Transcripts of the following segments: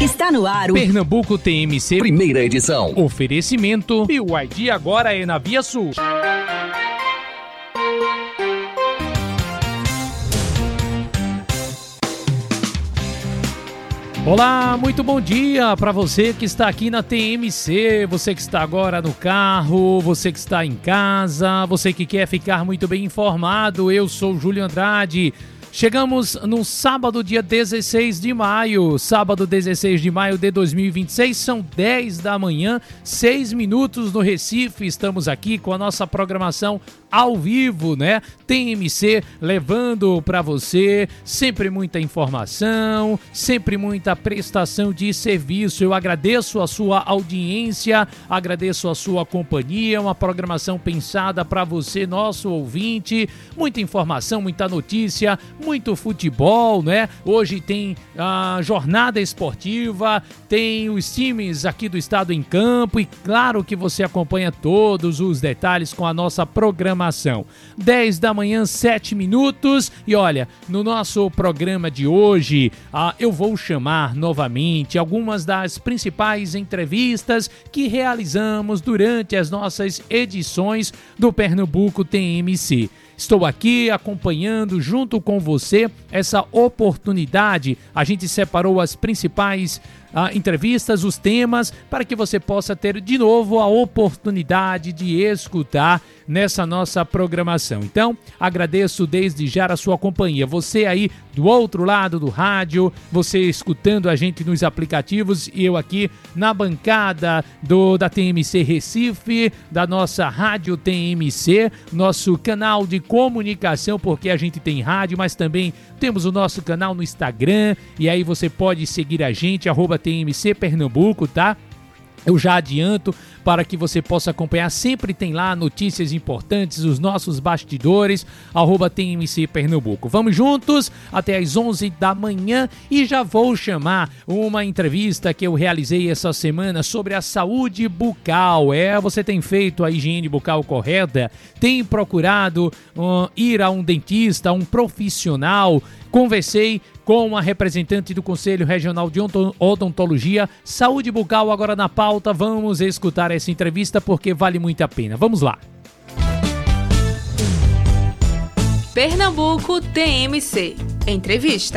Está no ar o Pernambuco TMC, primeira edição. Oferecimento BYD agora é na Via Sul. Olá, muito bom dia para você que está aqui na TMC, você que está agora no carro, você que está em casa, você que quer ficar muito bem informado. Eu sou Júlio Andrade. Chegamos no sábado, dia 16 de maio, de 2026, são 10 da manhã, 6 minutos no Recife. Estamos aqui com a nossa programação ao vivo, né? TMC levando para você sempre muita informação, sempre muita prestação de serviço. Eu agradeço a sua audiência, agradeço a sua companhia, uma programação pensada para você, nosso ouvinte. Muita informação, muita notícia, muito futebol, né? Hoje tem a jornada esportiva, tem os times aqui do estado em campo e claro que você acompanha todos os detalhes com a nossa programação. 10 da manhã, 7 minutos e olha, no nosso programa de hoje eu vou chamar novamente algumas das principais entrevistas que realizamos durante as nossas edições do Pernambuco TMC. Estou aqui acompanhando junto com você essa oportunidade. A gente separou as principais entrevistas, os temas, para que você possa ter de novo a oportunidade de escutar nessa nossa programação. Então, agradeço desde já a sua companhia. Você aí do outro lado do rádio, você escutando a gente nos aplicativos e eu aqui na bancada da TMC Recife, da nossa rádio TMC, nosso canal de comunicação, porque a gente tem rádio, mas também temos o nosso canal no Instagram e aí você pode seguir a gente, @TMC Pernambuco, tá? Eu já adianto para que você possa acompanhar, sempre tem lá notícias importantes, os nossos bastidores, @TMC Pernambuco. Vamos juntos até às 11 da manhã e já vou chamar uma entrevista que eu realizei essa semana sobre a saúde bucal. Você tem feito a higiene bucal correta? Tem procurado ir a um dentista, um profissional? Conversei com a representante do Conselho Regional de Odontologia. Saúde bucal agora na pauta. Vamos escutar essa entrevista porque vale muito a pena. Vamos lá. Pernambuco TMC. Entrevista.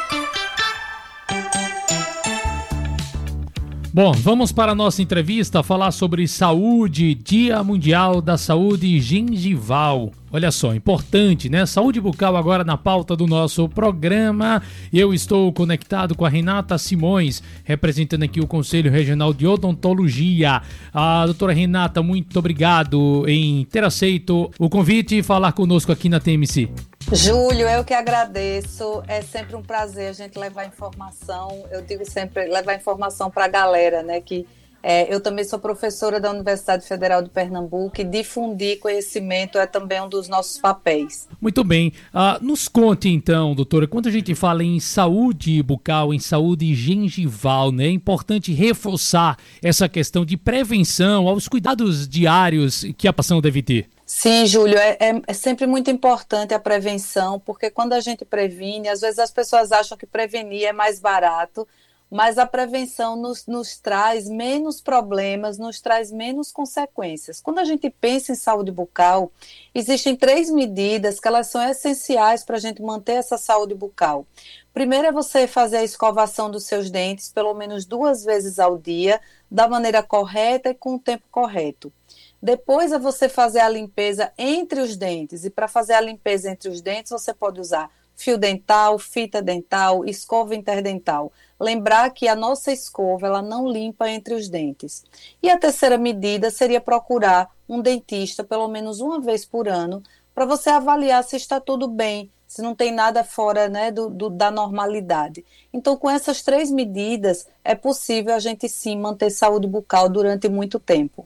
Bom, vamos para a nossa entrevista falar sobre saúde, Dia Mundial da Saúde Gengival. Olha só, importante, né? Saúde bucal agora na pauta do nosso programa. Eu estou conectado com a Renata Simões, representando aqui o Conselho Regional de Odontologia. A doutora Renata, muito obrigado em ter aceito o convite e falar conosco aqui na TMC. Júlio, eu que agradeço. É sempre um prazer a gente levar informação. Eu digo sempre, levar informação para a galera, né? Eu também sou professora da Universidade Federal de Pernambuco e difundir conhecimento é também um dos nossos papéis. Muito bem. Nos conte então, doutora, quando a gente fala em saúde bucal, em saúde gengival, né, é importante reforçar essa questão de prevenção aos cuidados diários que a população deve ter. Sim, Júlio, é sempre muito importante a prevenção, porque quando a gente previne, às vezes as pessoas acham que prevenir é mais barato, mas a prevenção nos traz menos problemas, nos traz menos consequências. Quando a gente pensa em saúde bucal, existem 3 medidas que elas são essenciais para a gente manter essa saúde bucal. Primeiro é você fazer a escovação dos seus dentes pelo menos 2 vezes ao dia, da maneira correta e com o tempo correto. Depois é você fazer a limpeza entre os dentes, e para fazer a limpeza entre os dentes você pode usar fio dental, fita dental, escova interdental. Lembrar que a nossa escova ela não limpa entre os dentes. E a terceira medida seria procurar um dentista pelo menos 1 vez por ano para você avaliar se está tudo bem, se não tem nada fora, né, da normalidade. Então, com essas 3 medidas, é possível a gente sim manter saúde bucal durante muito tempo.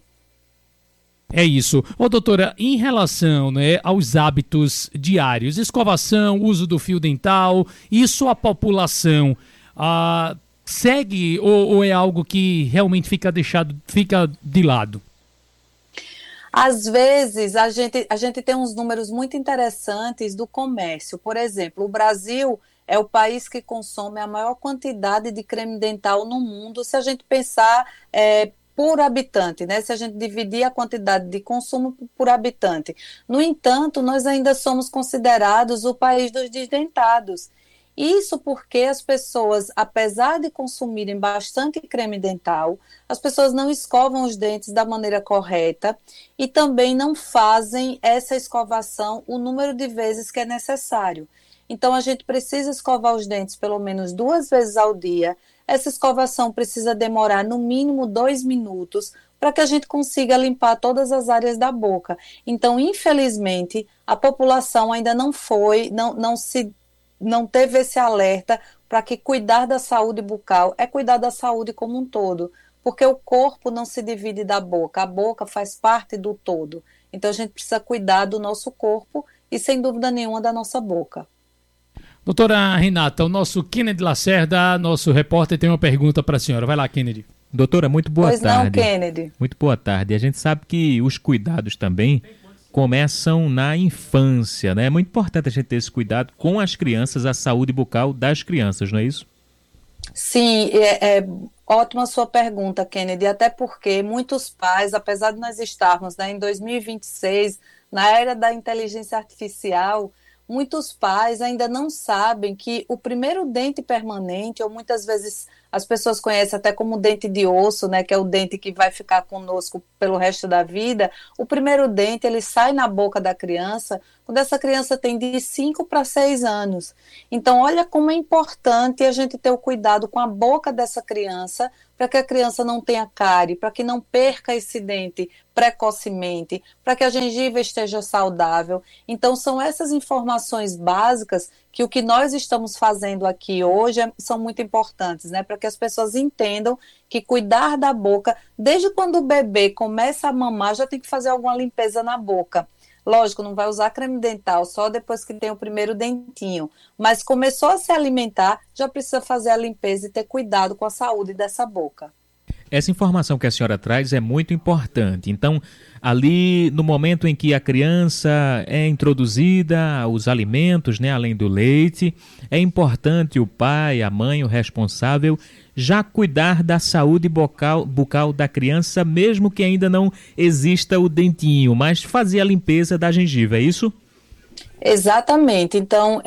É isso. Doutora, em relação, né, aos hábitos diários, escovação, uso do fio dental, isso a população segue ou é algo que realmente fica de lado? Às vezes, a gente tem uns números muito interessantes do comércio. Por exemplo, o Brasil é o país que consome a maior quantidade de creme dental no mundo, se a gente pensar por habitante, né? Se a gente dividir a quantidade de consumo por habitante. No entanto, nós ainda somos considerados o país dos desdentados. Isso porque as pessoas, apesar de consumirem bastante creme dental, as pessoas não escovam os dentes da maneira correta e também não fazem essa escovação o número de vezes que é necessário. Então, a gente precisa escovar os dentes pelo menos 2 vezes ao dia. Essa escovação precisa demorar no mínimo 2 minutos para que a gente consiga limpar todas as áreas da boca. Então, infelizmente, a população ainda não teve esse alerta para que cuidar da saúde bucal é cuidar da saúde como um todo, porque o corpo não se divide da boca, a boca faz parte do todo. Então, a gente precisa cuidar do nosso corpo e, sem dúvida nenhuma, da nossa boca. Doutora Renata, o nosso Kennedy Lacerda, nosso repórter, tem uma pergunta para a senhora. Vai lá, Kennedy. Doutora, muito boa tarde. Pois não, Kennedy. Muito boa tarde. A gente sabe que os cuidados também começam na infância, né? É muito importante a gente ter esse cuidado com as crianças, a saúde bucal das crianças, não é isso? Sim, é ótima a sua pergunta, Kennedy, até porque muitos pais, apesar de nós estarmos, né, em 2026, na era da inteligência artificial, muitos pais ainda não sabem que o primeiro dente permanente, ou muitas vezes as pessoas conhecem até como dente de osso, né, que é o dente que vai ficar conosco pelo resto da vida, o primeiro dente ele sai na boca da criança quando essa criança tem de 5 para 6 anos. Então, olha como é importante a gente ter o cuidado com a boca dessa criança, para que a criança não tenha cárie, para que não perca esse dente precocemente, para que a gengiva esteja saudável. Então, são essas informações básicas que o que nós estamos fazendo aqui hoje são muito importantes, né? Para que as pessoas entendam que cuidar da boca, desde quando o bebê começa a mamar, já tem que fazer alguma limpeza na boca. Lógico, não vai usar creme dental só depois que tem o primeiro dentinho, mas começou a se alimentar, já precisa fazer a limpeza e ter cuidado com a saúde dessa boca. Essa informação que a senhora traz é muito importante. Então, ali no momento em que a criança é introduzida aos alimentos, né, além do leite, é importante o pai, a mãe, o responsável, já cuidar da saúde bucal da criança, mesmo que ainda não exista o dentinho, mas fazer a limpeza da gengiva, é isso? Exatamente. Então,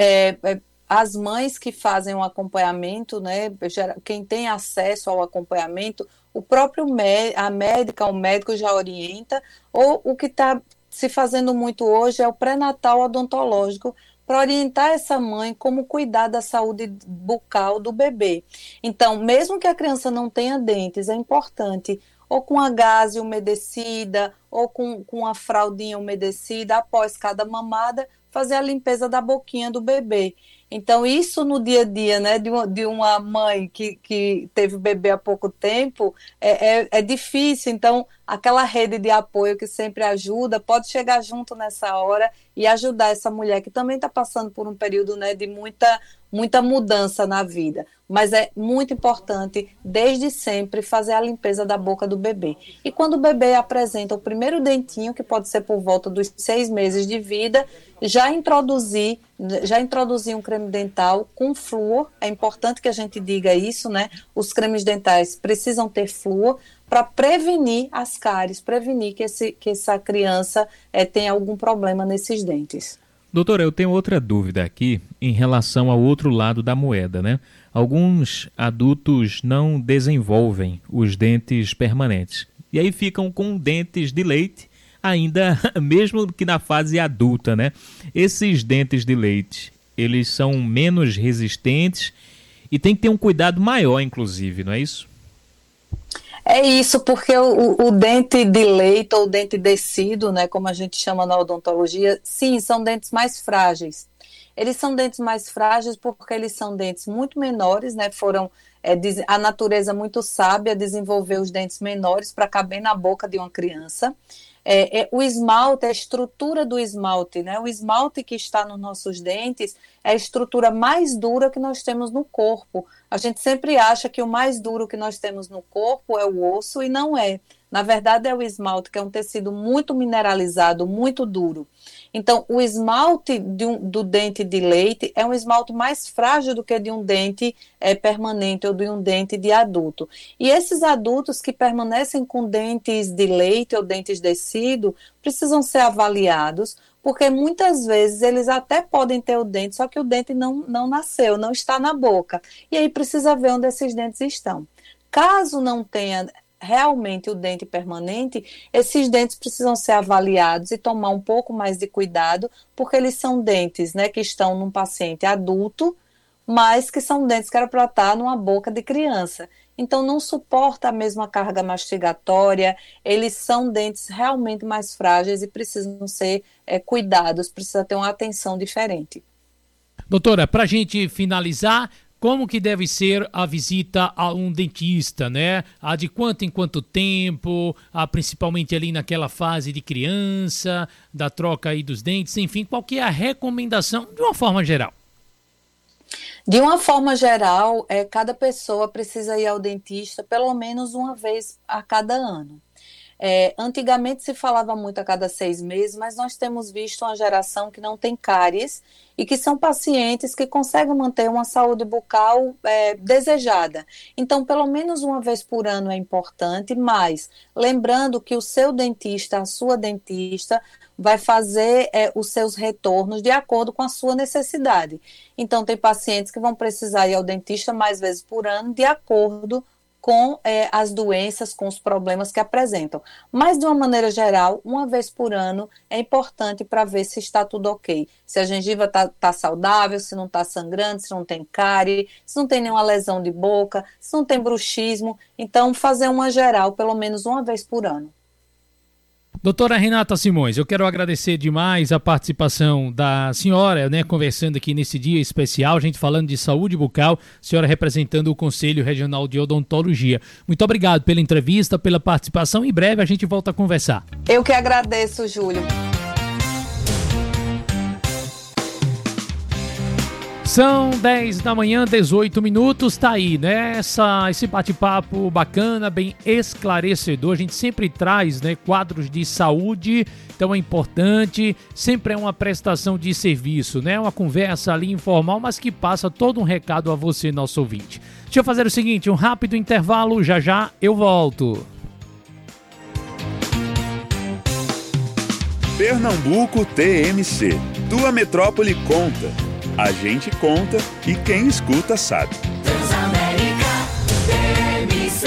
as mães que fazem o acompanhamento, né, quem tem acesso ao acompanhamento, o próprio a médica, o médico já orienta, ou o que está se fazendo muito hoje é o pré-natal odontológico, para orientar essa mãe como cuidar da saúde bucal do bebê. Então, mesmo que a criança não tenha dentes, é importante, ou com a gaze umedecida, ou com a fraldinha umedecida, após cada mamada, fazer a limpeza da boquinha do bebê. Então, isso no dia a dia, né, de uma mãe que teve bebê há pouco tempo, é difícil. Então, aquela rede de apoio que sempre ajuda, pode chegar junto nessa hora e ajudar essa mulher que também está passando por um período, né, de muita mudança na vida. Mas é muito importante, desde sempre, fazer a limpeza da boca do bebê. E quando o bebê apresenta o primeiro dentinho, que pode ser por volta dos 6 meses de vida, já introduzir um creme dental com flúor. É importante que a gente diga isso, né? Os cremes dentais precisam ter flúor para prevenir as cáries, prevenir que essa criança tenha algum problema nesses dentes. Doutora, eu tenho outra dúvida aqui em relação ao outro lado da moeda, né? Alguns adultos não desenvolvem os dentes permanentes e aí ficam com dentes de leite ainda, mesmo que na fase adulta, né? Esses dentes de leite, eles são menos resistentes e tem que ter um cuidado maior, inclusive, não é isso? É isso, porque o dente de leite ou dente descido, né, como a gente chama na odontologia, sim, são dentes mais frágeis. Eles são dentes mais frágeis porque eles são dentes muito menores, né, foram A natureza muito sábia desenvolveu os dentes menores para caber na boca de uma criança. O esmalte, a estrutura do esmalte, né? O esmalte que está nos nossos dentes é a estrutura mais dura que nós temos no corpo. A gente sempre acha que o mais duro que nós temos no corpo é o osso, e não é. Na verdade, é o esmalte, que é um tecido muito mineralizado, muito duro. Então, o esmalte do dente de leite é um esmalte mais frágil do que de um dente permanente ou de um dente de adulto. E esses adultos que permanecem com dentes de leite ou dentes de tecido precisam ser avaliados, porque muitas vezes eles até podem ter o dente, só que o dente não nasceu, não está na boca. E aí precisa ver onde esses dentes estão. Caso não tenha realmente o dente permanente, esses dentes precisam ser avaliados e tomar um pouco mais de cuidado, porque eles são dentes, né, que estão num paciente adulto, mas que são dentes que eram para estar numa boca de criança. Então não suporta a mesma carga mastigatória, eles são dentes realmente mais frágeis e precisam ser cuidados, precisa ter uma atenção diferente. Doutora, para a gente finalizar, como que deve ser a visita a um dentista, né? De quanto em quanto tempo, principalmente ali naquela fase de criança, da troca aí dos dentes, enfim, qual que é a recomendação de uma forma geral? De uma forma geral, cada pessoa precisa ir ao dentista pelo menos uma vez a cada ano. Antigamente se falava muito a cada 6 meses, mas nós temos visto uma geração que não tem cáries e que são pacientes que conseguem manter uma saúde bucal desejada. Então, pelo menos uma vez por ano é importante, mas lembrando que o seu dentista, a sua dentista, vai fazer os seus retornos de acordo com a sua necessidade. Então, tem pacientes que vão precisar ir ao dentista mais vezes por ano, de acordo com as doenças, com os problemas que apresentam. Mas, de uma maneira geral, uma vez por ano é importante para ver se está tudo ok. Se a gengiva está saudável, se não está sangrando, se não tem cárie, se não tem nenhuma lesão de boca, se não tem bruxismo. Então, fazer uma geral pelo menos uma vez por ano. Doutora Renata Simões, eu quero agradecer demais a participação da senhora, né, conversando aqui nesse dia especial, a gente falando de saúde bucal, senhora representando o Conselho Regional de Odontologia. Muito obrigado pela entrevista, pela participação, em breve a gente volta a conversar. Eu que agradeço, Júlio. São 10 da manhã, 18 minutos, tá aí, né? Esse bate-papo bacana, bem esclarecedor. A gente sempre traz, né, quadros de saúde, então é importante, sempre é uma prestação de serviço, né? Uma conversa ali informal, mas que passa todo um recado a você, nosso ouvinte. Deixa eu fazer o seguinte, um rápido intervalo, já eu volto. Pernambuco TMC, tua metrópole conta. A gente conta e quem escuta sabe. Transamérica TMC.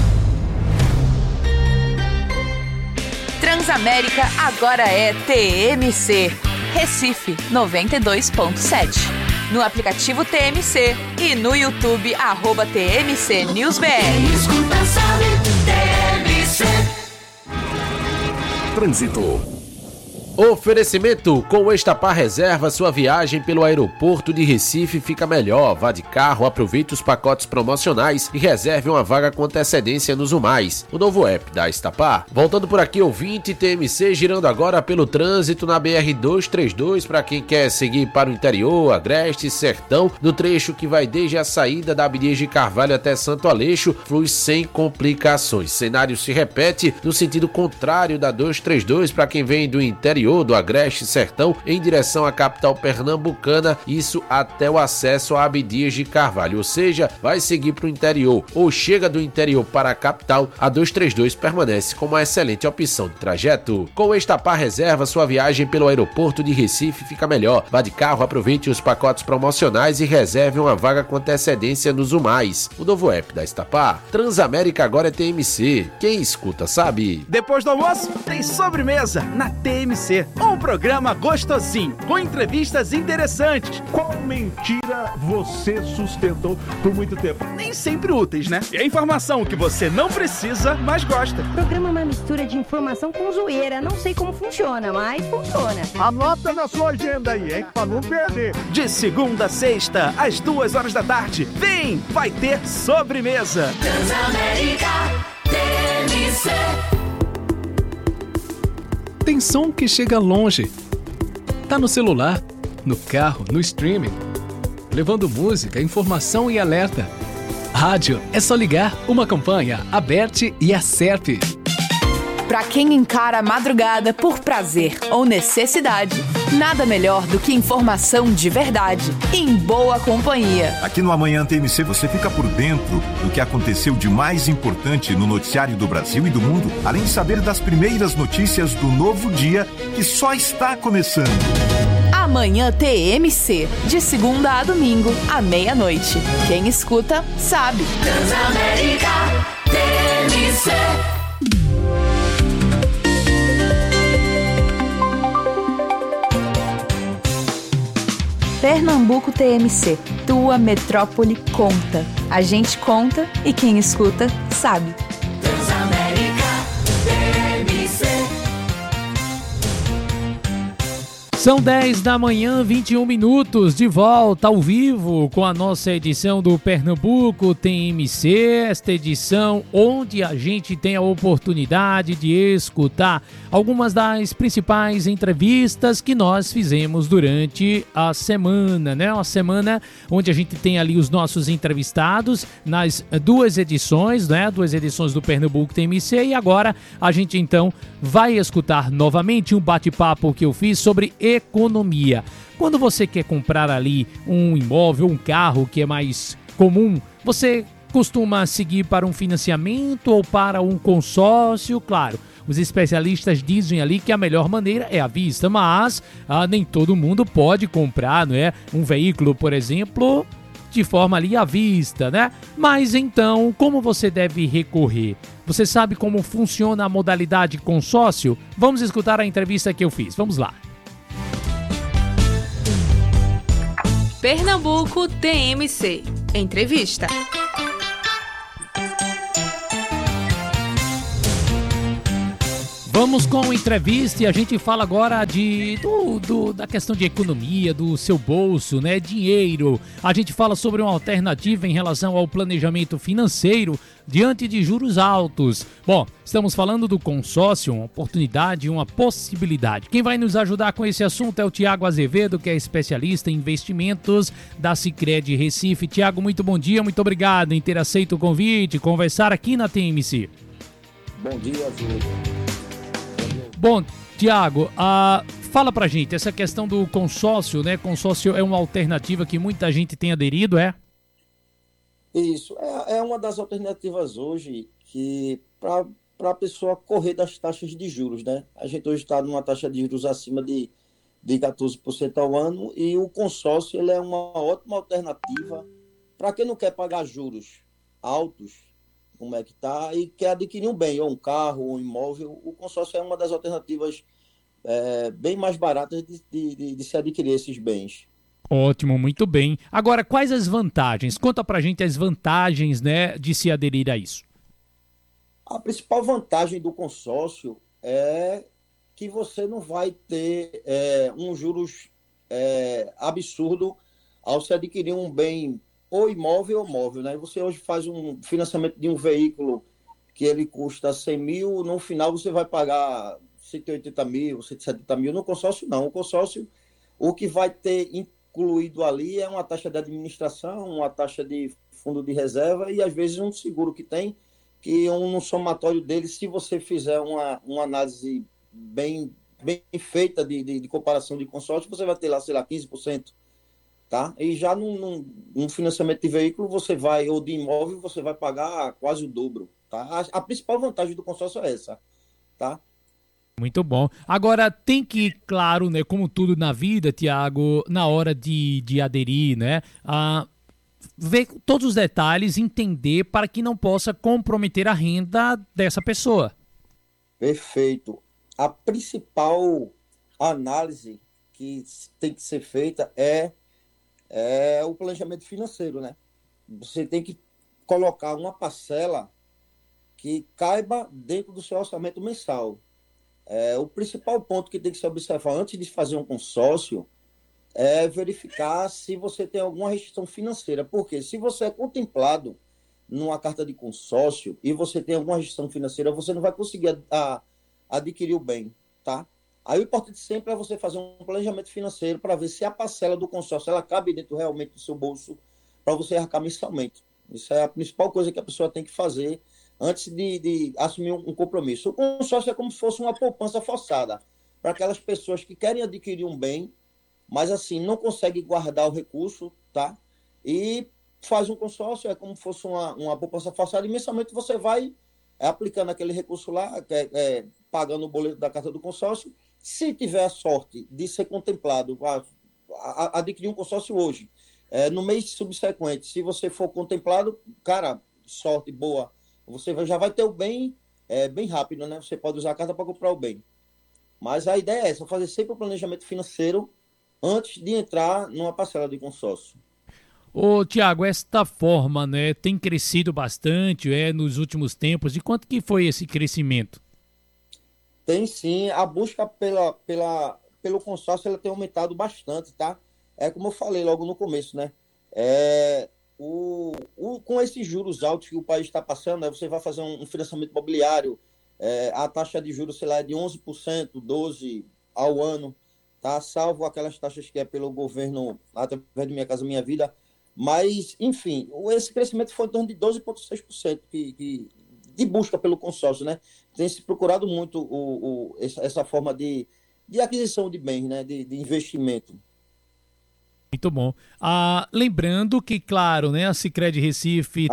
Transamérica agora é TMC. Recife 92.7. No aplicativo TMC e no YouTube @TMC NewsBR. Quem escuta sabe. TMC. Trânsito. Oferecimento: com o Estapar Reserva, sua viagem pelo aeroporto de Recife fica melhor. Vá de carro, aproveite os pacotes promocionais e reserve uma vaga com antecedência nos UMAIS, o novo app da Estapar. Voltando por aqui, ouvinte TMC, girando agora pelo trânsito na BR-232 para quem quer seguir para o interior, Agreste, Sertão, no trecho que vai desde a saída da Abdias de Carvalho até Santo Aleixo, flui sem complicações. Cenário se repete no sentido contrário da 232 para quem vem do interior do Agreste Sertão em direção à capital pernambucana, isso até o acesso a Abdias de Carvalho, ou seja, vai seguir para o interior ou chega do interior para a capital, a 232 permanece como uma excelente opção de trajeto. Com o Estapar Reserva, sua viagem pelo aeroporto de Recife fica melhor. Vá de carro, aproveite os pacotes promocionais e reserve uma vaga com antecedência nos UMAIS, o novo app da Estapar. Transamérica agora é TMC, quem escuta sabe. Depois do almoço, tem sobremesa na TMC. TMC, um programa gostosinho, com entrevistas interessantes. Qual mentira você sustentou por muito tempo? Nem sempre úteis, né? E a informação que você não precisa, mas gosta. O programa é uma mistura de informação com zoeira. Não sei como funciona, mas funciona. Anota na sua agenda aí, hein? Pra não perder. De segunda a sexta, às 2h da tarde. Vem, vai ter sobremesa. Transamérica TMC. Tem som que chega longe. Tá no celular, no carro, no streaming. Levando música, informação e alerta. Rádio é só ligar, uma campanha, Aberte e Acerte. Para quem encara a madrugada por prazer ou necessidade, nada melhor do que informação de verdade, em boa companhia. Aqui no Amanhã TMC você fica por dentro do que aconteceu de mais importante no noticiário do Brasil e do mundo, além de saber das primeiras notícias do novo dia que só está começando. Amanhã TMC, de segunda a domingo, à meia-noite. Quem escuta, sabe. Transamérica TMC. Pernambuco TMC, tua metrópole conta. A gente conta e quem escuta sabe. Transamérica TMC. São 10 da manhã, 21 minutos, de volta ao vivo com a nossa edição do Pernambuco TMC, esta edição onde a gente tem a oportunidade de escutar algumas das principais entrevistas que nós fizemos durante a semana, né? Uma semana onde a gente tem ali os nossos entrevistados nas duas edições, né? Duas edições do Pernambuco TMC, e agora a gente então vai escutar novamente um bate-papo que eu fiz sobre economia. Quando você quer comprar ali um imóvel, um carro que é mais comum, você costuma seguir para um financiamento ou para um consórcio? Claro, os especialistas dizem ali que a melhor maneira é à vista, mas nem todo mundo pode comprar, não é? Um veículo, por exemplo, de forma ali à vista, né? Mas então, como você deve recorrer? Você sabe como funciona a modalidade consórcio? Vamos escutar a entrevista que eu fiz. Vamos lá. Pernambuco TMC. Entrevista. Vamos com a entrevista e a gente fala agora da questão de economia, do seu bolso, né? Dinheiro. A gente fala sobre uma alternativa em relação ao planejamento financeiro diante de juros altos. Bom, estamos falando do consórcio, uma oportunidade, uma possibilidade. Quem vai nos ajudar com esse assunto é o Tiago Azevedo, que é especialista em investimentos da Sicredi Recife. Tiago, muito bom dia, muito obrigado em ter aceito o convite, conversar aqui na TMC. Bom dia, Júlio. Bom, Tiago, fala pra gente, essa questão do consórcio, né? Consórcio é uma alternativa que muita gente tem aderido, é? Isso, é uma das alternativas hoje que para a pessoa correr das taxas de juros, né? A gente hoje está numa taxa de juros acima de 14% ao ano e o consórcio ele é uma ótima alternativa para quem não quer pagar juros altos, como é que está, e quer adquirir um bem, ou um carro, ou um imóvel. O consórcio é uma das alternativas bem mais baratas de se adquirir esses bens. Ótimo, muito bem. Agora, quais as vantagens? Conta pra gente as vantagens, né, de se aderir a isso. A principal vantagem do consórcio é que você não vai ter um juros absurdo ao se adquirir um bem ou imóvel ou móvel, né? Você hoje faz um financiamento de um veículo que ele custa 100 mil, no final você vai pagar 180 mil, 170 mil. No consórcio, não. O consórcio, o que vai ter incluído ali é uma taxa de administração, uma taxa de fundo de reserva e, às vezes, um seguro que tem, que no somatório dele, se você fizer uma análise bem feita de comparação de consórcio, você vai ter lá, sei lá, 15%. Tá? E já num financiamento de veículo, ou de imóvel, você vai pagar quase o dobro. Tá? A principal vantagem do consórcio é essa. Tá? Muito bom. Agora, tem que, claro, né, como tudo na vida, Tiago, na hora de aderir, né, ver todos os detalhes, entender para que não possa comprometer a renda dessa pessoa. Perfeito. A principal análise que tem que ser feita é o planejamento financeiro, né? Você tem que colocar uma parcela que caiba dentro do seu orçamento mensal. O principal ponto que tem que se observar antes de fazer um consórcio é verificar se você tem alguma restrição financeira. Porque se você é contemplado numa carta de consórcio e você tem alguma restrição financeira, você não vai conseguir adquirir o bem, tá? Aí o importante sempre é você fazer um planejamento financeiro para ver se a parcela do consórcio ela cabe dentro realmente do seu bolso para você arcar mensalmente. Isso é a principal coisa que a pessoa tem que fazer antes de assumir um compromisso. O consórcio é como se fosse uma poupança forçada para aquelas pessoas que querem adquirir um bem, mas assim, não conseguem guardar o recurso, tá? E faz um consórcio, é como se fosse uma poupança forçada, e mensalmente você vai aplicando aquele recurso lá, pagando o boleto da carta do consórcio. Se tiver a sorte de ser contemplado, adquirir um consórcio hoje, no mês subsequente, se você for contemplado, cara, sorte boa, você já vai ter o bem bem rápido, né? Você pode usar a carta para comprar o bem. Mas a ideia é essa, fazer sempre o planejamento financeiro antes de entrar numa parcela de consórcio. Ô, Tiago, esta forma, né, tem crescido bastante nos últimos tempos. De quanto que foi esse crescimento? Tem sim, a busca pelo consórcio ela tem aumentado bastante, tá? Como eu falei logo no começo, né? Com esses juros altos que o país está passando, né, você vai fazer um financiamento imobiliário, a taxa de juros, sei lá, é de 11%, 12% ao ano, tá? Salvo aquelas taxas que é pelo governo através de Minha Casa Minha Vida. Mas, enfim, esse crescimento foi em torno de 12,6% de busca pelo consórcio, né? Tem se procurado muito essa forma de aquisição de bens, né? De investimento. Muito bom. Lembrando que, claro, né, a Sicredi Recife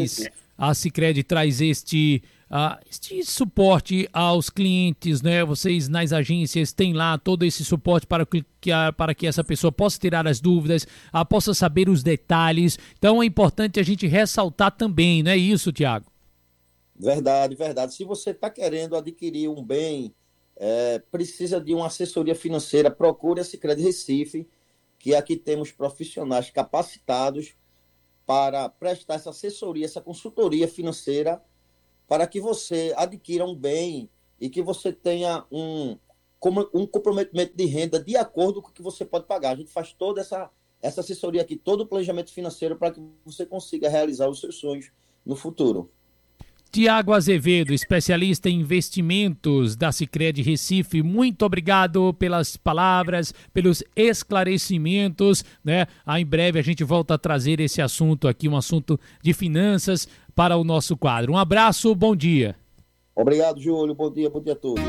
traz este suporte aos clientes, né? Vocês nas agências têm lá todo esse suporte para que essa pessoa possa tirar as dúvidas, possa saber os detalhes. Então é importante a gente ressaltar também, não é isso, Tiago? Verdade, verdade. Se você está querendo adquirir um bem, precisa de uma assessoria financeira, procure a Sicredi Recife, que aqui temos profissionais capacitados para prestar essa assessoria, essa consultoria financeira, para que você adquira um bem e que você tenha um comprometimento de renda de acordo com o que você pode pagar. A gente faz toda essa assessoria aqui, todo o planejamento financeiro para que você consiga realizar os seus sonhos no futuro. Tiago Azevedo, especialista em investimentos da Sicredi Recife, muito obrigado pelas palavras, pelos esclarecimentos, né? Em breve a gente volta a trazer esse assunto aqui, um assunto de finanças para o nosso quadro. Um abraço, bom dia. Obrigado, Júlio, bom dia a todos.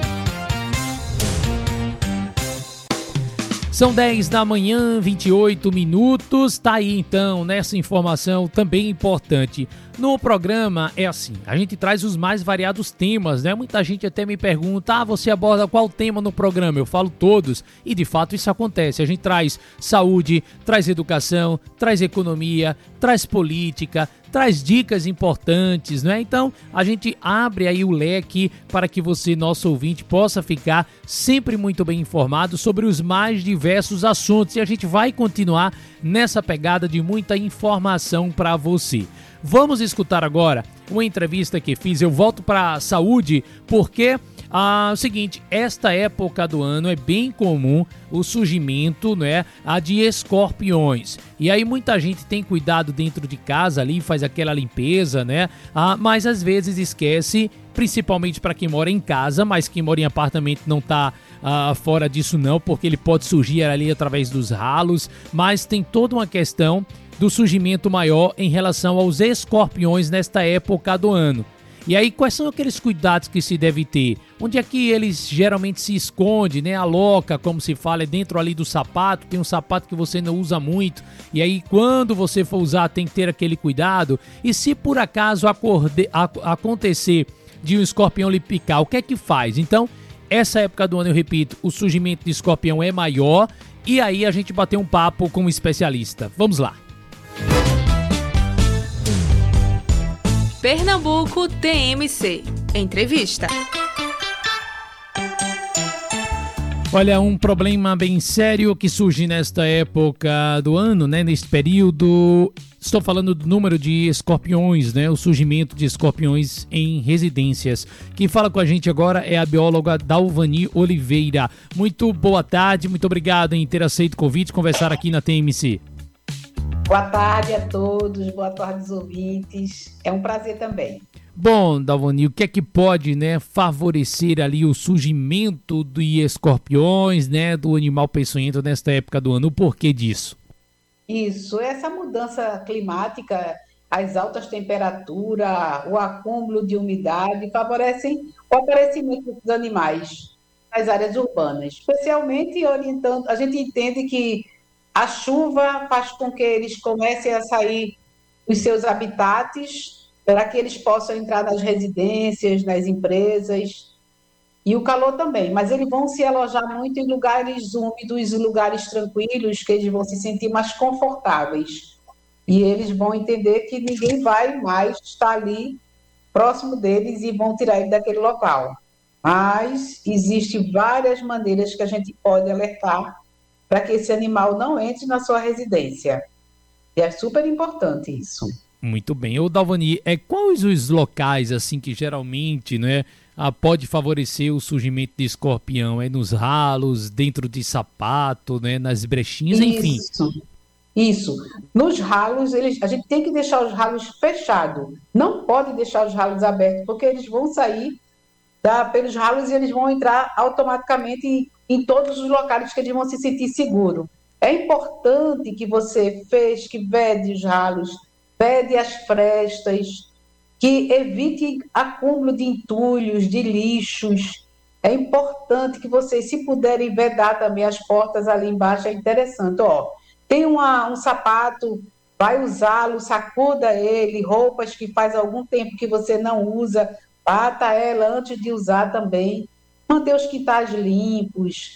São 10 da manhã, 28 minutos, tá aí então, nessa informação também importante. No programa é assim, a gente traz os mais variados temas, né? Muita gente até me pergunta, você aborda qual tema no programa? Eu falo todos, e de fato isso acontece. A gente traz saúde, traz educação, traz economia, traz política, traz dicas importantes, né? Então, a gente abre aí o leque para que você, nosso ouvinte, possa ficar sempre muito bem informado sobre os mais diversos assuntos. E a gente vai continuar nessa pegada de muita informação para você. Vamos escutar agora uma entrevista que fiz. Eu volto para a saúde porque o seguinte, esta época do ano é bem comum o surgimento, né, de escorpiões. E aí muita gente tem cuidado dentro de casa ali, faz aquela limpeza, né? Mas às vezes esquece, principalmente para quem mora em casa, mas quem mora em apartamento não tá fora disso não, porque ele pode surgir ali através dos ralos, mas tem toda uma questão do surgimento maior em relação aos escorpiões nesta época do ano. E aí, quais são aqueles cuidados que se deve ter? Onde é que eles geralmente se escondem, né? Aloca, como se fala, é dentro ali do sapato. Tem um sapato que você não usa muito. E aí, quando você for usar, tem que ter aquele cuidado. E se por acaso acontecer de um escorpião lhe picar, o que é que faz? Então, essa época do ano, eu repito, o surgimento de escorpião é maior. E aí, a gente bateu um papo com um especialista. Vamos lá. Pernambuco TMC. Entrevista. Olha, um problema bem sério que surge nesta época do ano, né? Neste período, estou falando do número de escorpiões, né? O surgimento de escorpiões em residências. Quem fala com a gente agora é a bióloga Dalvani Oliveira. Muito boa tarde, muito obrigado em ter aceito o convite de conversar aqui na TMC. Boa tarde a todos, boa tarde aos ouvintes. É um prazer também. Bom, Dalvani, o que é que pode, né, favorecer ali o surgimento de escorpiões, né, do animal peçonhento nesta época do ano? O porquê disso? Isso, essa mudança climática, as altas temperaturas, o acúmulo de umidade favorecem o aparecimento dos animais nas áreas urbanas, especialmente orientando, a gente entende que a chuva faz com que eles comecem a sair dos seus habitats para que eles possam entrar nas residências, nas empresas, e o calor também, mas eles vão se alojar muito em lugares úmidos, lugares tranquilos, que eles vão se sentir mais confortáveis, e eles vão entender que ninguém vai mais estar ali próximo deles e vão tirar ele daquele local. Mas existem várias maneiras que a gente pode alertar para que esse animal não entre na sua residência, e é super importante isso. Muito bem. Ô Dalvani, quais os locais assim que geralmente, né, pode favorecer o surgimento de escorpião? É nos ralos, dentro de sapato, né, nas brechinhas, enfim? Isso. Nos ralos, a gente tem que deixar os ralos fechados. Não pode deixar os ralos abertos, porque eles vão sair pelos ralos e eles vão entrar automaticamente em todos os locais que eles vão se sentir seguros. É importante que você que vede os ralos, vede as frestas, que evite acúmulo de entulhos, de lixos. É importante que vocês, se puderem, vedar também as portas ali embaixo, é interessante. Tem um sapato, vai usá-lo, sacuda ele, roupas que faz algum tempo que você não usa, bata ela antes de usar também, manter os quintais limpos.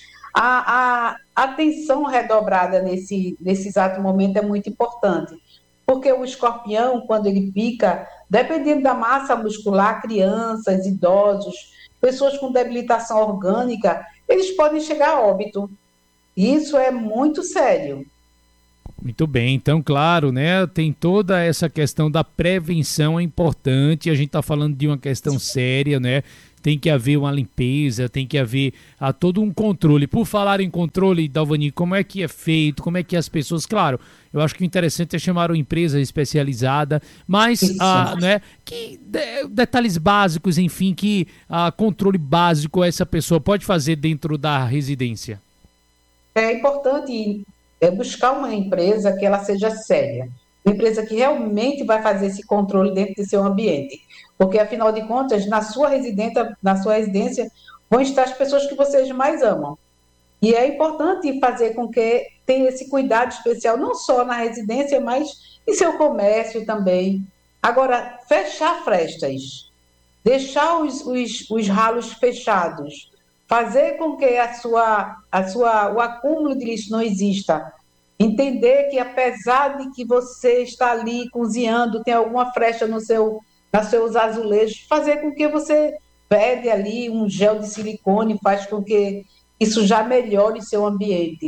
A atenção redobrada nesse exato momento é muito importante. Porque o escorpião, quando ele pica, dependendo da massa muscular, crianças, idosos, pessoas com debilitação orgânica, eles podem chegar a óbito. Isso é muito sério. Muito bem, então, claro, né, tem toda essa questão da prevenção, é importante, a gente está falando de uma questão séria, né, tem que haver uma limpeza, tem que haver todo um controle. Por falar em controle, Dalvani, como é que é feito, como é que as pessoas... Claro, eu acho que o interessante é chamar uma empresa especializada, mas né, detalhes básicos, enfim, que controle básico essa pessoa pode fazer dentro da residência. É importante buscar uma empresa que ela seja séria, uma empresa que realmente vai fazer esse controle dentro do seu ambiente. Porque, afinal de contas, na sua residência vão estar as pessoas que vocês mais amam. E é importante fazer com que tenha esse cuidado especial, não só na residência, mas em seu comércio também. Agora, fechar frestas, deixar os ralos fechados, fazer com que o acúmulo de lixo não exista. Entender que, apesar de que você está ali cozinhando, tem alguma frecha nos seus azulejos, fazer com que você vede ali um gel de silicone, faz com que isso já melhore seu ambiente.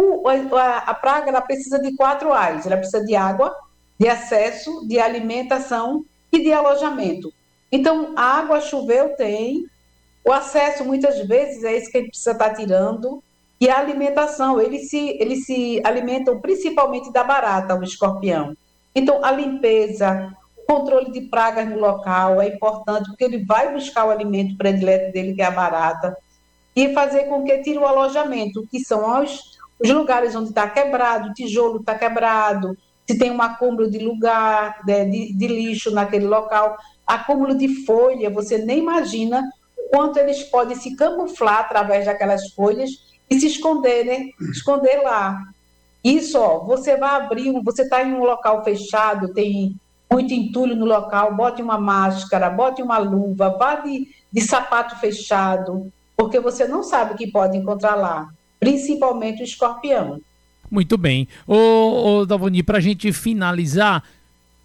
A praga ela precisa de 4 A's, ela precisa de água, de acesso, de alimentação e de alojamento. Então, a água choveu, tem, o acesso muitas vezes é esse que a gente precisa estar tirando, e a alimentação, eles se alimentam principalmente da barata, o escorpião. Então, a limpeza, controle de pragas no local é importante, porque ele vai buscar o alimento predileto dele, que é a barata, e fazer com que tire o alojamento, que são os lugares onde está quebrado, o tijolo está quebrado, se tem um acúmulo de de lixo naquele local, acúmulo de folha, você nem imagina o quanto eles podem se camuflar através daquelas folhas e se esconder, né? Esconder lá. Isso, você vai abrir, você está em um local fechado, tem muito entulho no local, bote uma máscara, bote uma luva, vá de sapato fechado, porque você não sabe o que pode encontrar lá, principalmente o escorpião. Muito bem. Ô Dalvani, para a gente finalizar,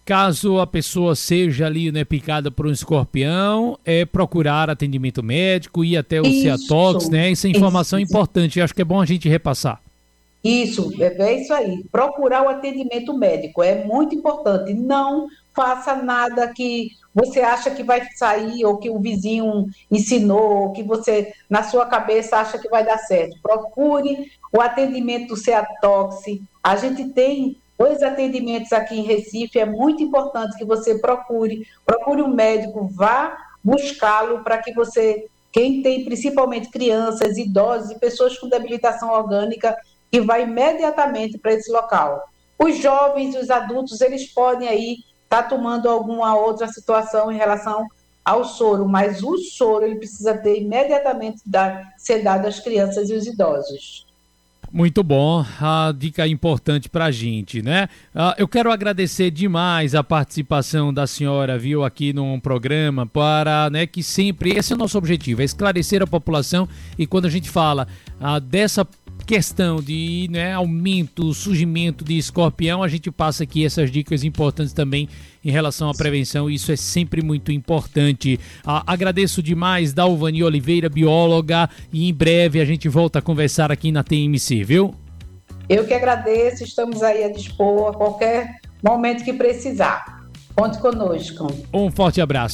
caso a pessoa seja ali, né, picada por um escorpião, procurar atendimento médico, ir até o Ceatox, né? Essa informação é importante, acho que é bom a gente repassar. Isso, é isso aí. Procurar o atendimento médico é muito importante. Não faça nada que você acha que vai sair, ou que o vizinho ensinou, ou que você, na sua cabeça, acha que vai dar certo. Procure o atendimento do Ceatox. A gente tem 2 atendimentos aqui em Recife, é muito importante que você procure um médico, vá buscá-lo para que você, quem tem principalmente crianças, idosos e pessoas com debilitação orgânica, que vai imediatamente para esse local. Os jovens, os adultos, eles podem aí estar tomando alguma outra situação em relação ao soro, mas o soro ele precisa ter imediatamente ser dado às crianças e os idosos. Muito bom, a dica importante pra gente, né? Eu quero agradecer demais a participação da senhora, viu, aqui no programa, para, né, que sempre, esse é o nosso objetivo, é esclarecer a população, e quando a gente fala dessa questão de, né, aumento, surgimento de escorpião, a gente passa aqui essas dicas importantes também em relação à prevenção, e isso é sempre muito importante. Agradeço demais, Dalvani Oliveira, bióloga, e em breve a gente volta a conversar aqui na TMC, viu? Eu que agradeço, estamos aí a dispor a qualquer momento que precisar. Conte conosco. Um forte abraço.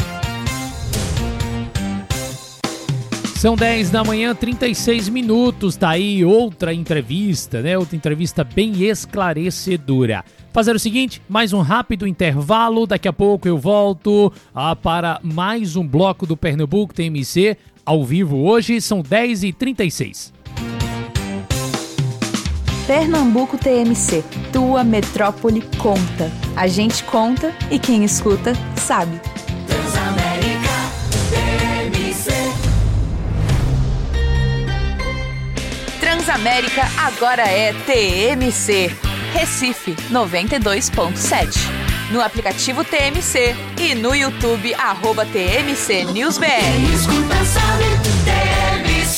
São 10 da manhã, 36 minutos, tá aí outra entrevista, né? Outra entrevista bem esclarecedora. Fazer o seguinte, mais um rápido intervalo, daqui a pouco eu volto para mais um bloco do Pernambuco TMC, ao vivo hoje, são 10h36. Pernambuco TMC, tua metrópole conta. A gente conta e quem escuta sabe. Transamérica agora é TMC, Recife 92.7. No aplicativo TMC e no YouTube @TMC NewsBR. Escuta, sabe, TMC.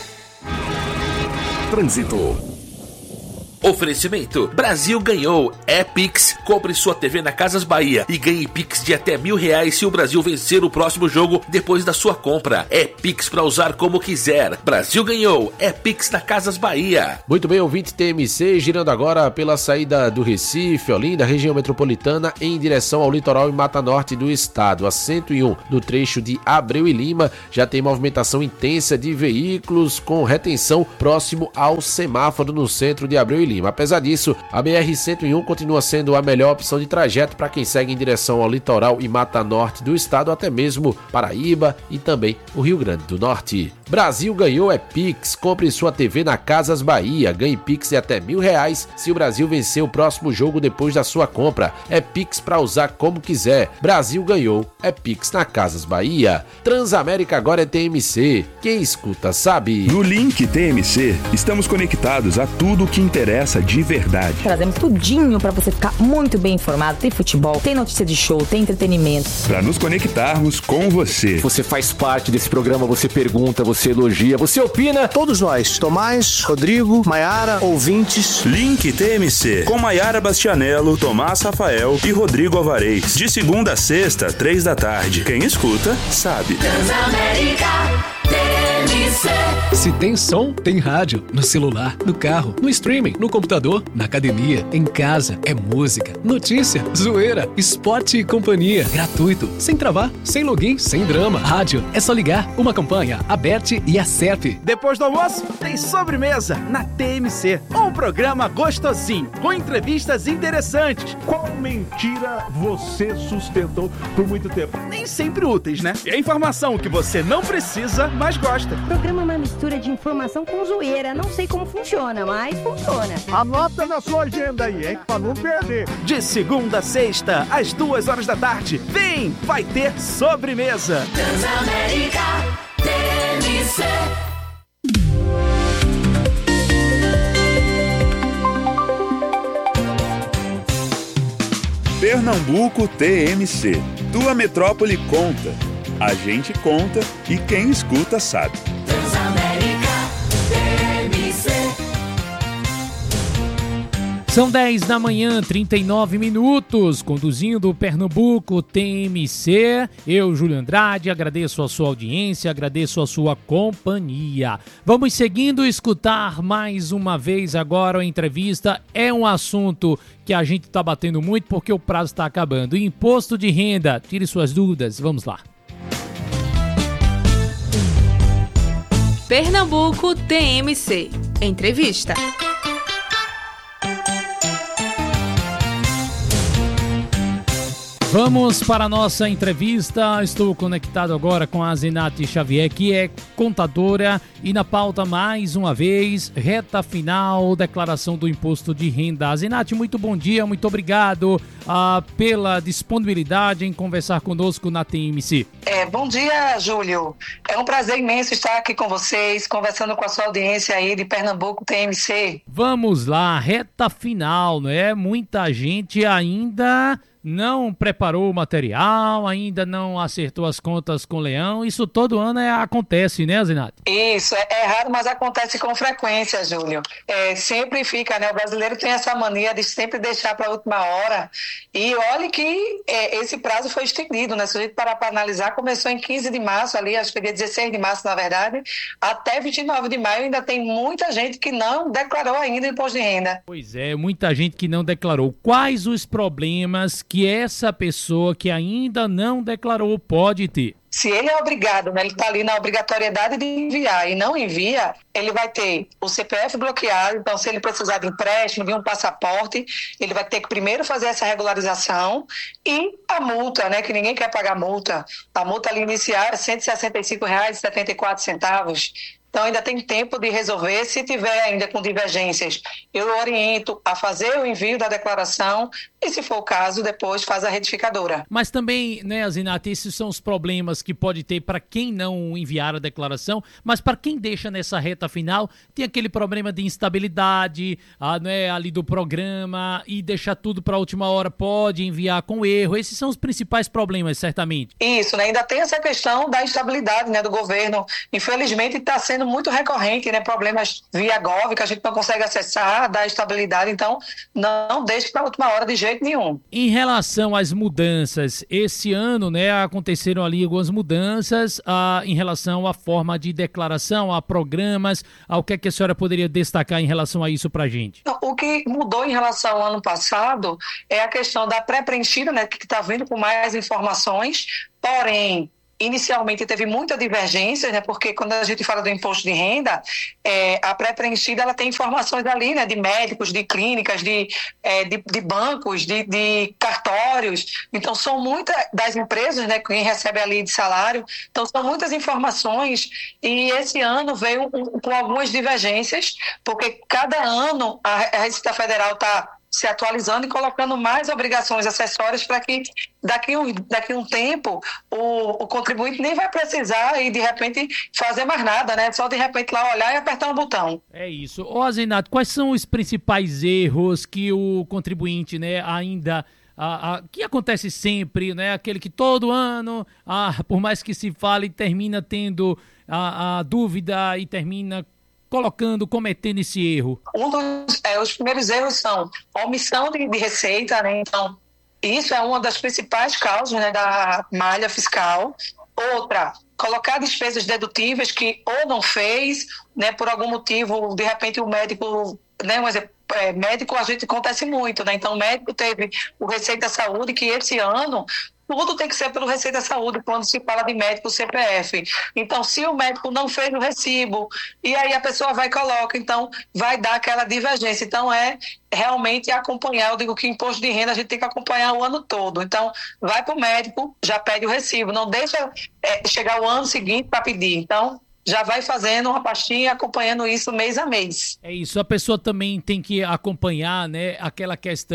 Trânsito. Oferecimento: Brasil ganhou. É Pix. Compre sua TV na Casas Bahia e ganhe Pix de até R$1.000 se o Brasil vencer o próximo jogo depois da sua compra. É Pix para usar como quiser. Brasil ganhou. É Pix na Casas Bahia. Muito bem, ouvinte TMC, girando agora pela saída do Recife, Olinda, região metropolitana, em direção ao litoral e Mata Norte do estado. A 101, no trecho de Abreu e Lima, já tem movimentação intensa de veículos com retenção próximo ao semáforo no centro de Abreu e Lima. Apesar disso, a BR-101 continua sendo a melhor opção de trajeto para quem segue em direção ao litoral e Mata Norte do estado, até mesmo Paraíba e também o Rio Grande do Norte. Brasil ganhou é Pix. Compre sua TV na Casas Bahia. Ganhe Pix de até R$1.000 se o Brasil vencer o próximo jogo depois da sua compra. É Pix para usar como quiser. Brasil ganhou é Pix na Casas Bahia. Transamérica agora é TMC. Quem escuta sabe. No link TMC, estamos conectados a tudo o que interessa de verdade. Trazemos tudinho para você ficar muito bem informado. Tem futebol, tem notícia de show, tem entretenimento. Para nos conectarmos com você. Você faz parte desse programa, você pergunta, você elogia, você opina. Todos nós, Tomás, Rodrigo, Maiara, ouvintes. Link TMC, com Maiara Bastianello, Tomás Rafael e Rodrigo Alvarez. De segunda a sexta, 3 da tarde. Quem escuta, sabe. Transamérica TMC. Se tem som, tem rádio. No celular, no carro, no streaming, no computador, na academia, em casa. É música, notícia, zoeira, esporte e companhia. Gratuito, sem travar, sem login, sem drama. Rádio, é só ligar. Uma campanha, Aberte e Acerte. Depois do almoço, tem sobremesa na TMC. Um programa gostosinho, com entrevistas interessantes. Qual mentira você sustentou por muito tempo? Nem sempre úteis, né? E a informação que você não precisa, mas gosta. O programa é uma mistura de informação com zoeira. Não sei como funciona, mas funciona. Anota na sua agenda aí, hein? Pra não perder. De segunda a sexta, às 2h da tarde. Vem, vai ter sobremesa. Transamérica TMC. Pernambuco TMC. Tua metrópole conta. A gente conta e quem escuta sabe. Transamérica TMC. São 10 da manhã, 39 minutos, conduzindo o Pernambuco TMC. Eu, Júlio Andrade, agradeço a sua audiência, agradeço a sua companhia. Vamos seguindo escutar mais uma vez agora a entrevista. É um assunto que a gente está batendo muito porque o prazo está acabando. Imposto de renda, tire suas dúvidas, vamos lá. Pernambuco TMC. Entrevista. Vamos para a nossa entrevista. Estou conectado agora com a Zenate Xavier, que é contadora, e na pauta mais uma vez, reta final, declaração do imposto de renda. Zenate, muito bom dia, muito obrigado pela disponibilidade em conversar conosco na TMC. Bom dia, Júlio. É um prazer imenso estar aqui com vocês, conversando com a sua audiência aí de Pernambuco TMC. Vamos lá, reta final, não é? Muita gente ainda não preparou o material, ainda não acertou as contas com o Leão. Isso todo ano acontece, né, Zenate? Isso, é raro, mas acontece com frequência, Júlio. Sempre fica, né? O brasileiro tem essa mania de sempre deixar para a última hora. E olha que esse prazo foi estendido, né? Se a gente parar para analisar, começou em 15 de março, ali, acho que dia 16 de março, na verdade, até 29 de maio ainda tem muita gente que não declarou ainda o imposto de renda. Pois é, muita gente que não declarou. Quais os problemas que essa pessoa que ainda não declarou pode ter? Se ele é obrigado, né, ele está ali na obrigatoriedade de enviar e não envia, ele vai ter o CPF bloqueado. Então, se ele precisar de empréstimo, de um passaporte, ele vai ter que primeiro fazer essa regularização e a multa, né, que ninguém quer pagar multa. A multa ali inicial é R$ 165,74. Então, ainda tem tempo de resolver. Se tiver ainda com divergências, eu oriento a fazer o envio da declaração e, se for o caso, depois faz a retificadora. Mas também, né, Zenate, esses são os problemas que pode ter para quem não enviar a declaração, mas para quem deixa nessa reta final, tem aquele problema de instabilidade, né, ali do programa, e deixar tudo para a última hora, pode enviar com erro. Esses são os principais problemas, certamente. Isso, né? Ainda tem essa questão da instabilidade, né, do governo. Infelizmente, está sendo muito recorrente, né? Problemas via Gov, que a gente não consegue acessar, da estabilidade. Então, não deixe para a última hora de jeito nenhum. Em relação às mudanças, esse ano, né, aconteceram ali algumas mudanças em relação à forma de declaração, a programas. O que é que a senhora poderia destacar em relação a isso para a gente? O que mudou em relação ao ano passado é a questão da pré-preenchida, né, que está vindo com mais informações, porém, inicialmente teve muita divergência, né, porque quando a gente fala do imposto de renda, a pré-preenchida ela tem informações ali, né, de médicos, de clínicas, de bancos, de cartórios. Então, são muitas das empresas, né, quem recebe ali de salário. Então, são muitas informações e esse ano veio com algumas divergêncies, porque cada ano a Receita Federal está se atualizando e colocando mais obrigações acessórias para que daqui um tempo o contribuinte nem vai precisar e de repente fazer mais nada, né? Só de repente lá olhar e apertar um botão. É isso. Ô Zenate, quais são os principais erros que o contribuinte, né, ainda... que acontece sempre, né? Aquele que todo ano, por mais que se fale, termina tendo a dúvida e termina cometendo esse erro? Os primeiros erros são omissão de receita, né? Então, isso é uma das principais causas, né, da malha fiscal. Outra, colocar despesas dedutíveis que ou não fez, né, por algum motivo, de repente o médico, né, um exemplo, médico a gente acontece muito, né? Então o médico teve o Receita Saúde, que esse ano tudo tem que ser pelo Receita Saúde, quando se fala de médico CPF. Então, se o médico não fez o recibo, e aí a pessoa vai e coloca, então vai dar aquela divergência. Então, realmente acompanhar. Eu digo que imposto de renda a gente tem que acompanhar o ano todo. Então, vai para o médico, já pede o recibo. Não deixa chegar o ano seguinte para pedir. Então, já vai fazendo uma pastinha, acompanhando isso mês a mês. É isso, a pessoa também tem que acompanhar, né, aquela questão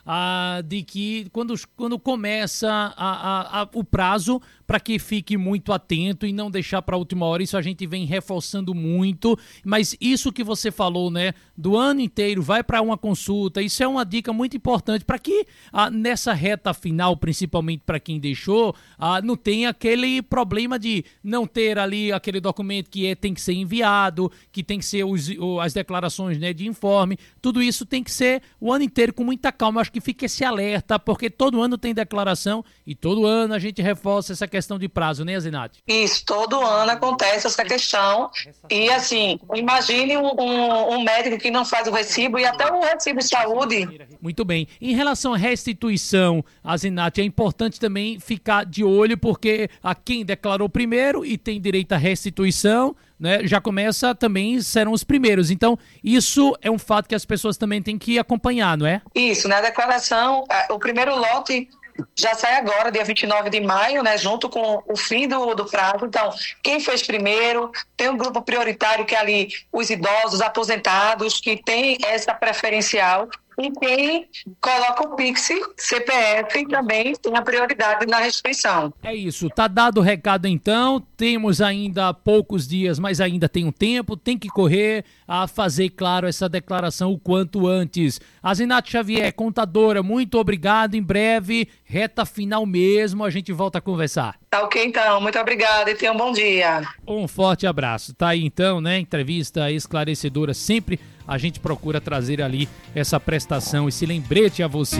de que quando começa o prazo, para que fique muito atento e não deixar para a última hora. Isso a gente vem reforçando muito, mas isso que você falou, né, do ano inteiro, vai para uma consulta, isso é uma dica muito importante para que nessa reta final, principalmente para quem deixou, não tenha aquele problema de não ter ali aquele documento que tem que ser enviado, que tem que ser as declarações, né, de informe. Tudo isso tem que ser o ano inteiro com muita calma. Eu acho que fica esse alerta, porque todo ano tem declaração e todo ano a gente reforça essa questão de prazo, né, Zinati? Isso, todo ano acontece essa questão. E assim, imagine um médico que não faz o recibo e até o recibo de saúde. Muito bem. Em relação à restituição, Zinati, é importante também ficar de olho, porque a quem declarou primeiro e tem direito à restituição, né, já começa também, serão os primeiros. Então, isso é um fato que as pessoas também têm que acompanhar, não é? Isso, na declaração, o primeiro lote já sai agora, dia 29 de maio, né, junto com o fim do prazo. Então, quem fez primeiro, tem um grupo prioritário que é ali os idosos, aposentados, que tem essa preferencial. E quem coloca o Pix, CPF, também tem a prioridade na restituição. É isso, tá dado o recado então, temos ainda poucos dias, mas ainda tem um tempo, tem que correr a fazer, claro, essa declaração o quanto antes. A Zinati Xavier, contadora, muito obrigado, em breve, reta final mesmo, a gente volta a conversar. Tá ok então, muito obrigada e tenha um bom dia. Um forte abraço. Tá aí então, né, entrevista esclarecedora, sempre a gente procura trazer ali essa prestação, esse lembrete a você.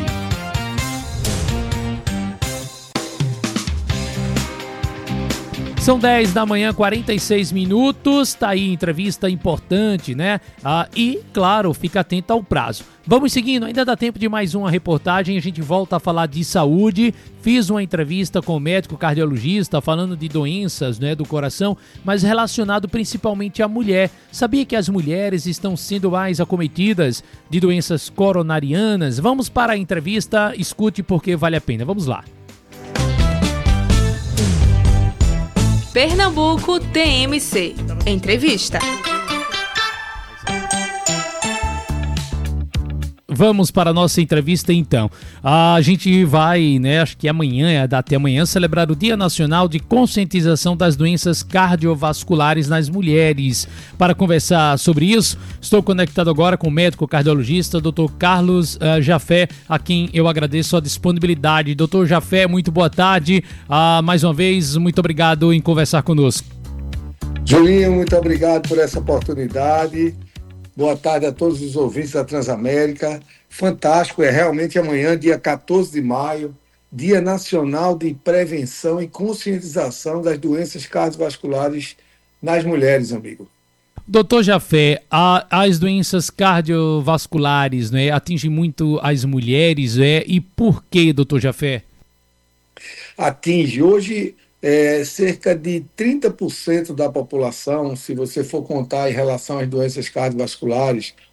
São 10 da manhã, 46 minutos, tá aí entrevista importante, né? E, claro, fica atento ao prazo. Vamos seguindo, ainda dá tempo de mais uma reportagem, a gente volta a falar de saúde. Fiz uma entrevista com o médico cardiologista falando de doenças, né, do coração, mas relacionado principalmente à mulher. Sabia que as mulheres estão sendo mais acometidas de doenças coronarianas? Vamos para a entrevista, escute porque vale a pena. Vamos lá. Pernambuco TMC. Entrevista. Vamos para a nossa entrevista então. A gente vai, né, acho que amanhã, até amanhã, celebrar o Dia Nacional de Conscientização das Doenças Cardiovasculares nas Mulheres. Para conversar sobre isso, estou conectado agora com o médico cardiologista, Dr. Carlos Jafé, a quem eu agradeço a disponibilidade. Dr. Jafé, muito boa tarde. Mais uma vez, muito obrigado em conversar conosco. Julinho, muito obrigado por essa oportunidade. Boa tarde a todos os ouvintes da Transamérica. Fantástico, é realmente amanhã, dia 14 de maio, Dia Nacional de Prevenção e Conscientização das Doenças Cardiovasculares nas Mulheres, amigo. Doutor Jafé, as doenças cardiovasculares, né, atingem muito as mulheres, e por que, doutor Jafé? Atinge. Hoje, cerca de 30% da população, se você for contar em relação às doenças cardiovasculares,